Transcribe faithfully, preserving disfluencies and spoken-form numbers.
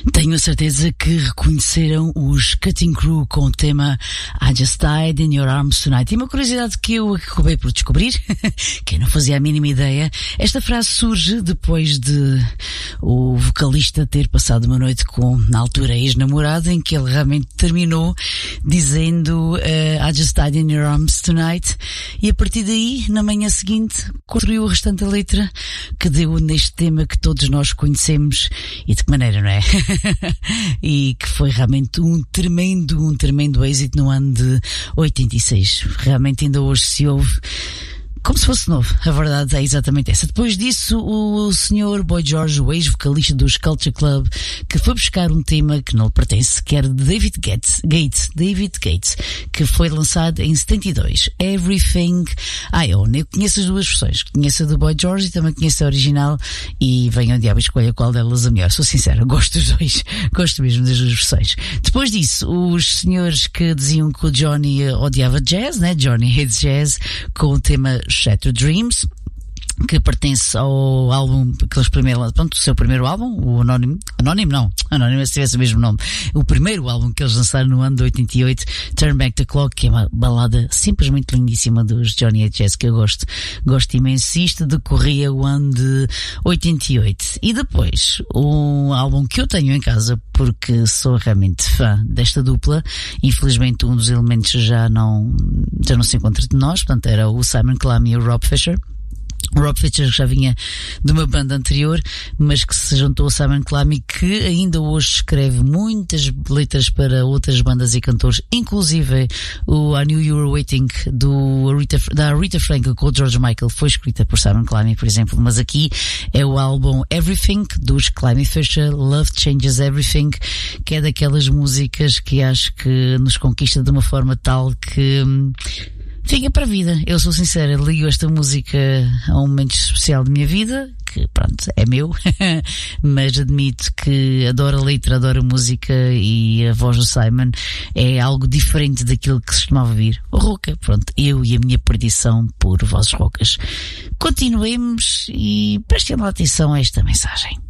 Tenho a certeza que reconheceram os Cutting Crew com o tema I Just Died in Your Arms Tonight. E uma curiosidade que eu acabei por descobrir, que eu não fazia a mínima ideia, esta frase surge depois de o vocalista ter passado uma noite com, na altura, ex-namorado, em que ele realmente terminou dizendo uh, I Just Died in Your Arms Tonight, e a partir daí, na manhã seguinte, construiu o restante da letra que deu neste tema que todos nós conhecemos, e de que maneira, não é? E que foi realmente um tremendo, um tremendo êxito no ano de oitenta e seis. Realmente ainda hoje se ouve como se fosse novo. A verdade é exatamente essa. Depois disso, o senhor Boy George, o ex-vocalista dos Culture Club, que foi buscar um tema que não lhe pertence, que era de David Gates, Gates, David Gates, que foi lançado em setenta e dois. Everything I Own. Eu conheço as duas versões. Conheço a do Boy George e também conheço a original, e venham diabo e escolha qual delas a melhor. Sou sincera, gosto dos dois. Gosto mesmo das duas versões. Depois disso, os senhores que diziam que o Johnny odiava jazz, né? Johnny hates jazz, com o tema Shattered Dreams, que pertence ao álbum, aqueles primeiros, pronto, o seu primeiro álbum, o Anónimo, Anónimo não, Anónimo se tivesse o mesmo nome, o primeiro álbum que eles lançaram no ano de oitenta e oito, Turn Back the Clock, que é uma balada simplesmente lindíssima dos Johnny H. Jazz, que eu gosto, gosto imenso. Isto decorria o ano de oitenta e oito. E depois, um álbum que eu tenho em casa, porque sou realmente fã desta dupla, infelizmente um dos elementos já não, já não se encontra de nós, portanto era o Simon Clum e o Rob Fisher. O Rob Fisher já vinha de uma banda anterior, mas que se juntou a Simon Clum e que ainda hoje escreve muitas letras para outras bandas e cantores, inclusive o I Knew You Were Waiting do Rita, da Rita Franklin com o George Michael foi escrita por Simon Clum, por exemplo, mas aqui é o álbum Everything dos Clum e Fisher, Love Changes Everything, que é daquelas músicas que acho que nos conquista de uma forma tal que fica para a vida. Eu sou sincera, ligo esta música a um momento especial de minha vida, que pronto, é meu, mas admito que adoro a letra, adoro a música, e a voz do Simon é algo diferente daquilo que se costumava ouvir. O rouca, pronto, eu e a minha perdição por vozes roucas. Continuemos e prestem atenção a esta mensagem.